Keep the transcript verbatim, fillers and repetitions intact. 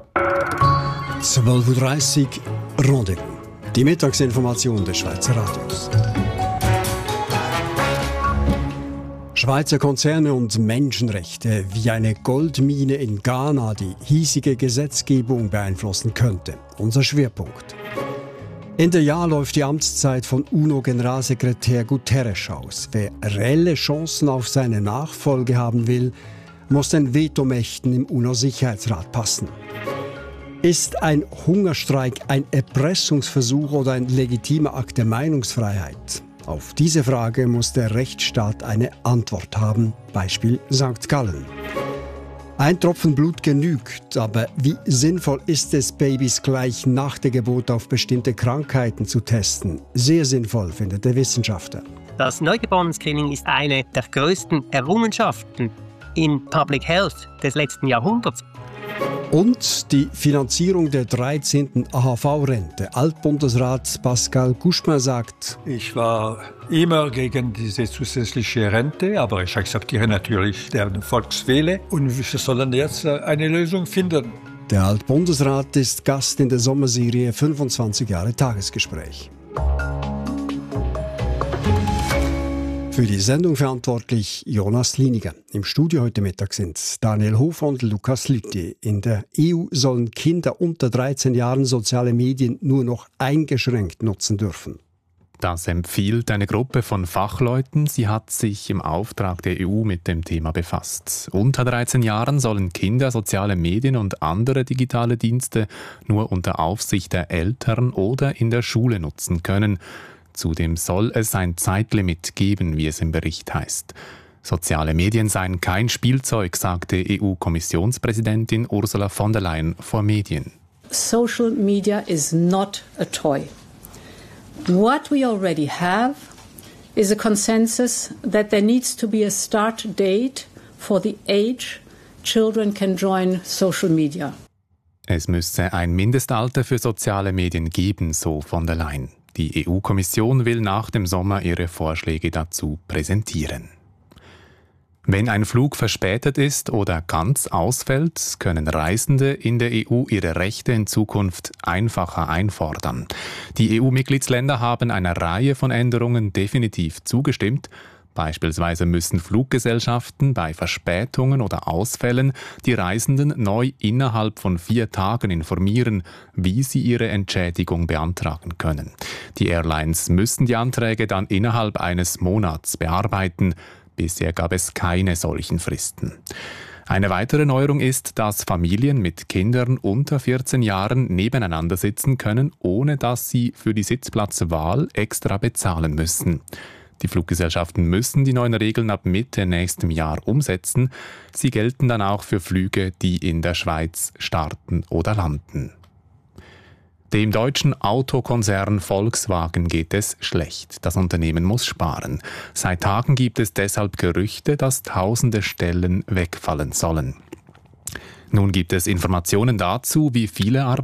zwölf Uhr dreißig Rendezvous. Die Mittagsinformation des Schweizer Radios. Schweizer Konzerne und Menschenrechte, wie eine Goldmine in Ghana die hiesige Gesetzgebung beeinflussen könnte. Unser Schwerpunkt. Ende Jahr läuft die Amtszeit von UNO-Generalsekretär Guterres aus. Wer reelle Chancen auf seine Nachfolge haben will, muss den Vetomächten im UNO-Sicherheitsrat passen. Ist ein Hungerstreik ein Erpressungsversuch oder ein legitimer Akt der Meinungsfreiheit? Auf diese Frage muss der Rechtsstaat eine Antwort haben. Beispiel Sankt Gallen. Ein Tropfen Blut genügt, aber wie sinnvoll ist es, Babys gleich nach der Geburt auf bestimmte Krankheiten zu testen? Sehr sinnvoll, findet der Wissenschaftler. Das Neugeborenen-Screening ist eine der größten Errungenschaften in Public Health des letzten Jahrhunderts. Und die Finanzierung der dreizehnten A H V-Rente. Altbundesrat Pascal Couchepin sagt: Ich war immer gegen diese zusätzliche Rente, aber ich akzeptiere natürlich den Volkswille und wir sollen jetzt eine Lösung finden. Der Altbundesrat ist Gast in der Sommerserie fünfundzwanzig Jahre Tagesgespräch. Für die Sendung verantwortlich Jonas Liniger. Im Studio heute Mittag sind Daniel Hofer und Lukas Lüthi. In der E U sollen Kinder unter dreizehn Jahren soziale Medien nur noch eingeschränkt nutzen dürfen. Das empfiehlt eine Gruppe von Fachleuten. Sie hat sich im Auftrag der E U mit dem Thema befasst. Unter dreizehn Jahren sollen Kinder soziale Medien und andere digitale Dienste nur unter Aufsicht der Eltern oder in der Schule nutzen können. Zudem soll es ein Zeitlimit geben, wie es im Bericht heißt. Soziale Medien seien kein Spielzeug, sagte E U-Kommissionspräsidentin Ursula von der Leyen vor Medien. Social media is not a toy. What we already have is a consensus that there needs to be a start date for the age children can join social media. Es müsse ein Mindestalter für soziale Medien geben, so von der Leyen. Die E U-Kommission will nach dem Sommer ihre Vorschläge dazu präsentieren. Wenn ein Flug verspätet ist oder ganz ausfällt, können Reisende in der E U ihre Rechte in Zukunft einfacher einfordern. Die E U-Mitgliedsländer haben einer Reihe von Änderungen definitiv zugestimmt. Beispielsweise müssen Fluggesellschaften bei Verspätungen oder Ausfällen die Reisenden neu innerhalb von vier Tagen informieren, wie sie ihre Entschädigung beantragen können. Die Airlines müssen die Anträge dann innerhalb eines Monats bearbeiten. Bisher gab es keine solchen Fristen. Eine weitere Neuerung ist, dass Familien mit Kindern unter vierzehn Jahren nebeneinander sitzen können, ohne dass sie für die Sitzplatzwahl extra bezahlen müssen. Die Fluggesellschaften müssen die neuen Regeln ab Mitte nächstem Jahr umsetzen. Sie gelten dann auch für Flüge, die in der Schweiz starten oder landen. Dem deutschen Autokonzern Volkswagen geht es schlecht. Das Unternehmen muss sparen. Seit Tagen gibt es deshalb Gerüchte, dass tausende Stellen wegfallen sollen. Nun gibt es Informationen dazu, wie viele Arbeitsplätze